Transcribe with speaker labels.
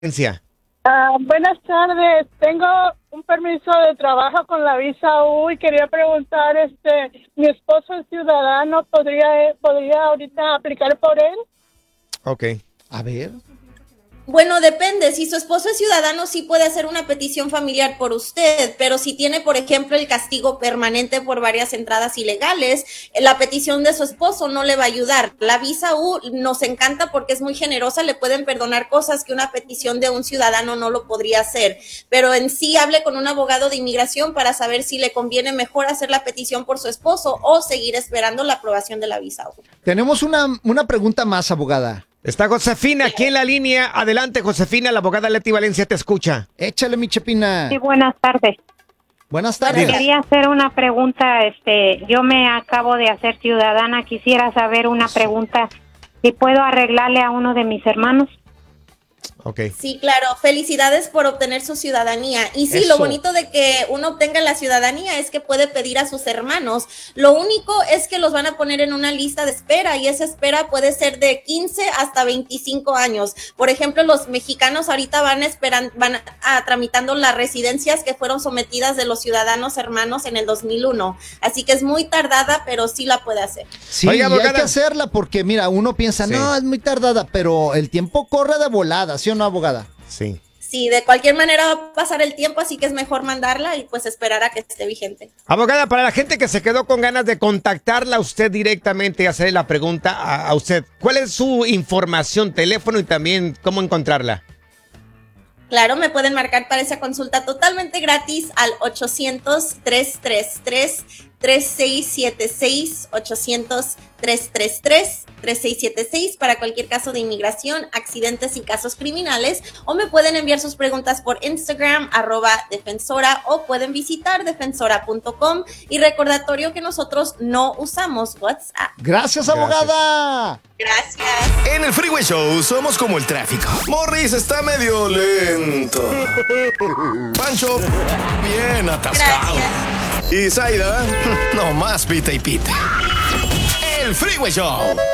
Speaker 1: Buenas tardes. Tengo un permiso de trabajo con la visa U y quería preguntar, mi esposo es ciudadano, ¿podría ahorita aplicar por él?
Speaker 2: Ok.
Speaker 3: A ver.
Speaker 4: Bueno, depende. Si su esposo es ciudadano, sí puede hacer una petición familiar por usted, pero si tiene, por ejemplo, el castigo permanente por varias entradas ilegales, la petición de su esposo no le va a ayudar. La visa U nos encanta porque es muy generosa, le pueden perdonar cosas que una petición de un ciudadano no lo podría hacer, pero en sí hable con un abogado de inmigración para saber si le conviene mejor hacer la petición por su esposo o seguir esperando la aprobación de la visa U.
Speaker 3: Tenemos una pregunta más, abogada.
Speaker 2: Está Josefina aquí en la línea. Adelante, Josefina, la abogada Leti Valencia te escucha.
Speaker 3: Échale, mi Chepina.
Speaker 5: Sí, buenas tardes.
Speaker 3: Buenas tardes.
Speaker 5: Quería hacer una pregunta, yo me acabo de hacer ciudadana, quisiera saber una pregunta, si puedo arreglarle a uno de mis hermanos.
Speaker 2: Okay.
Speaker 4: Sí, claro. Felicidades por obtener su ciudadanía. Y sí,
Speaker 3: Eso.
Speaker 4: Lo bonito de que uno obtenga la ciudadanía es que puede pedir a sus hermanos. Lo único es que los van a poner en una lista de espera y esa espera puede ser de 15 hasta 25 años. Por ejemplo, los mexicanos ahorita van tramitando las residencias que fueron sometidas de los ciudadanos hermanos en el 2001. Así que es muy tardada, pero sí la puede hacer.
Speaker 3: Sí,
Speaker 2: Oiga,
Speaker 3: y hay
Speaker 2: abogada.
Speaker 3: que hacerla porque, mira, uno piensa,
Speaker 2: Sí.
Speaker 3: no, es muy tardada, pero el tiempo corre de volada, ¿sí o no, abogada?
Speaker 2: Sí.
Speaker 4: Sí, de cualquier manera va a pasar el tiempo, así que es mejor mandarla y pues esperar a que esté vigente.
Speaker 2: Abogada, para la gente que se quedó con ganas de contactarla a usted directamente y hacerle la pregunta a usted, ¿cuál es su información, teléfono y también cómo encontrarla?
Speaker 4: Claro, me pueden marcar para esa consulta totalmente gratis al 800-333-3676, 800-333-3676 para cualquier caso de inmigración, accidentes y casos criminales, o me pueden enviar sus preguntas por Instagram, @defensora, o pueden visitar defensora.com, y recordatorio que nosotros no usamos WhatsApp.
Speaker 3: Gracias, abogada.
Speaker 4: Gracias.
Speaker 6: En el Freeway Show somos como el tráfico. Morris está medio lento. Pancho, bien atascado.
Speaker 4: Gracias.
Speaker 6: Y Zaida, no más pita y pita. El Freeway Show.